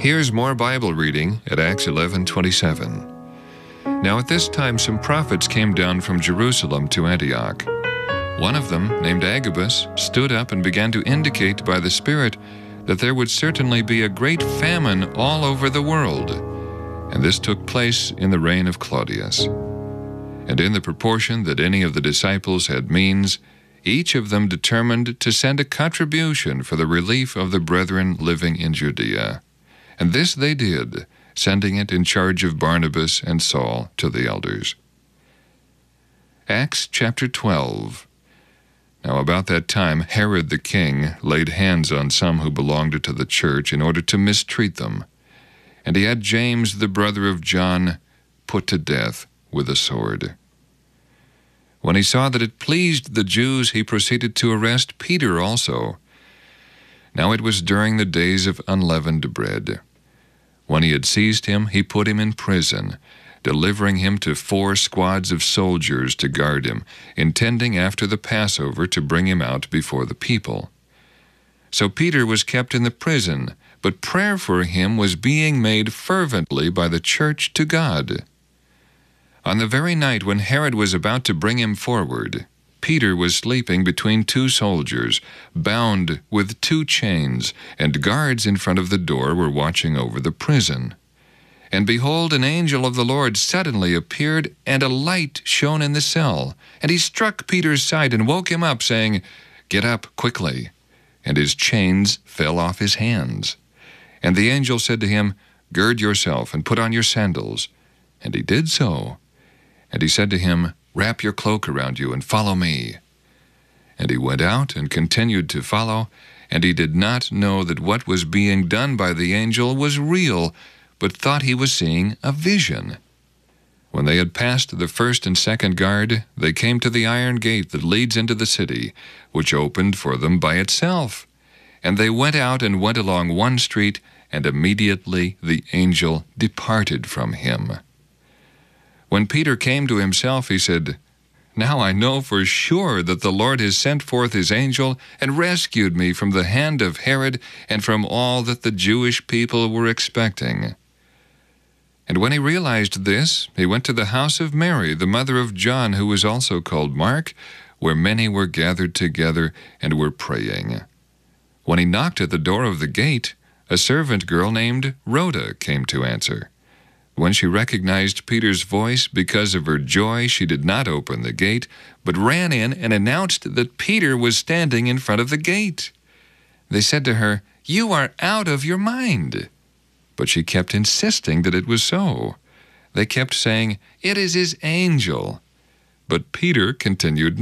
Here's more Bible reading at Acts 11:27. Now at this time some prophets came down from Jerusalem to Antioch. One of them, named Agabus, stood up and began to indicate by the Spirit that there would certainly be a great famine all over the world. And this took place in the reign of Claudius. And in the proportion that any of the disciples had means, each of them determined to send a contribution for the relief of the brethren living in Judea. And this they did, sending it in charge of Barnabas and Saul to the elders. Acts chapter 12. Now about that time Herod the king laid hands on some who belonged to the church in order to mistreat them. And he had James, the brother of John, put to death with a sword. When he saw that it pleased the Jews, he proceeded to arrest Peter also. Now it was during the days of unleavened bread. When he had seized him, he put him in prison, delivering him to 4 squads of soldiers to guard him, intending after the Passover to bring him out before the people. So Peter was kept in the prison, but prayer for him was being made fervently by the church to God. On the very night when Herod was about to bring him forward, Peter was sleeping between 2 soldiers, bound with 2 chains, and guards in front of the door were watching over the prison. And behold, an angel of the Lord suddenly appeared, and a light shone in the cell. And he struck Peter's side and woke him up, saying, "Get up quickly." And his chains fell off his hands. And the angel said to him, "Gird yourself and put on your sandals." And he did so. And he said to him, "Wrap your cloak around you and follow me." And he went out and continued to follow, and he did not know that what was being done by the angel was real, but thought he was seeing a vision. When they had passed the first and second guard, they came to the iron gate that leads into the city, which opened for them by itself. And they went out and went along one street, and immediately the angel departed from him. When Peter came to himself, he said, "Now I know for sure that the Lord has sent forth his angel and rescued me from the hand of Herod and from all that the Jewish people were expecting." And when he realized this, he went to the house of Mary, the mother of John, who was also called Mark, where many were gathered together and were praying. When he knocked at the door of the gate, a servant girl named Rhoda came to answer. When she recognized Peter's voice, because of her joy, she did not open the gate, but ran in and announced that Peter was standing in front of the gate. They said to her, "You are out of your mind." But she kept insisting that it was so. They kept saying, "It is his angel." But Peter continued